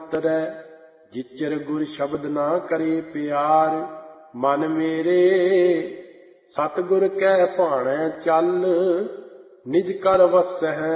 ਉਤਰੈ। ਜਿਚਰ ਗੁਰ ਸ਼ਬਦ ਨਾ ਕਰੇ ਪਿਆਰ, ਮਨ ਮੇਰੇ ਸਤਿਗੁਰ ਕੈ ਭਾਣੈ ਚੱਲ। ਨਿਜ ਕਰ ਵਸਹਿ